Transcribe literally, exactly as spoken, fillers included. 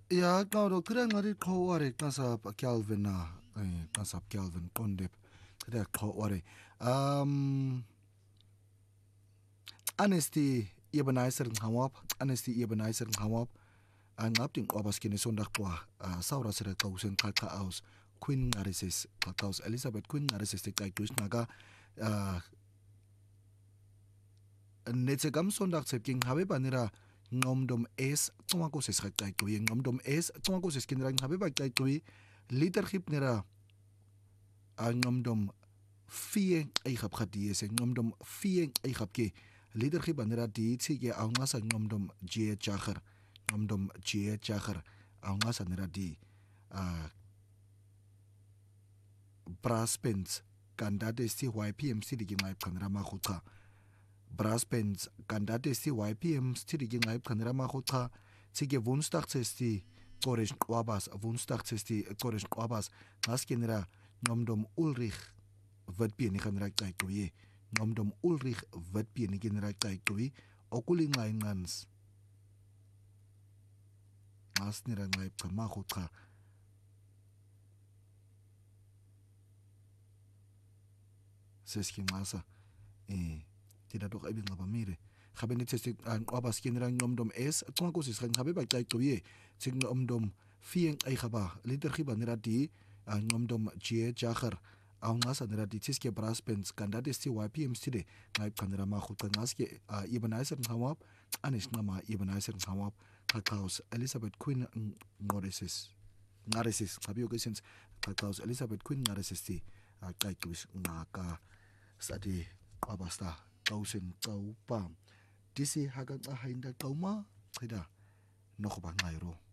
Ya qawdo qira ngari qhaware qasab Calvin na eh qasab Calvin qondep qira qhaware um honesty Ebenezer ngawap honesty Ebenezer ngawap angapting obas kini sondak kwa saura sere qawsen qaqa aus Queen Ngarisis qaqaus Elizabeth Queen Ngarisis te qaytus naga netse gam sondak sepking habe banira ngomdom es tumako ses qaqay kuy ngomdom es tumako ses kinrang habe ba qay kuy leadership nira ngomdom fie ay khap khati es ngomdom fie ay khap ke leadership banira di tsige awnga sa ngomdom je chakhar ngomdom je chakhar awnga sa nira di braspens kandate si Y P M si di ngay kanra ma khutha Braspens kandate si Y P M stiri gi ngay kanra ma khutha tsige Woensdag tsesti Koresh Kwabas Woensdag tsesti Koresh Kwabas ngaskenra ngomdom Ulrich wat pie ni kanra kay kuye ngomdom Ulrich wat pie ni kanra kay kuye okuli ngay ngans ngasnira ngay kama khutha seski ngasa eh tidak dok ibig nga pamire khabe ni tsestik an obas kinrang ngomdom es tungko sis khabe ba kay kuye sig ngomdom fieng ay khaba liter khiba nirati ngomdom je jakhar aw ngasa nirati tiske braspens kandade sti Y P M stide ngay kanra ma khut ngaske Ebenezer ngawap anish ngama Ebenezer ngawap kakaus Elizabeth Queen Ngorisis Ngarisis khabe yogesens kakaus Elizabeth Queen Ngarisis ti kay kuis ngaka sadi abasta kausen kau pam disi hagang ahainda kauma khida nokba ngairo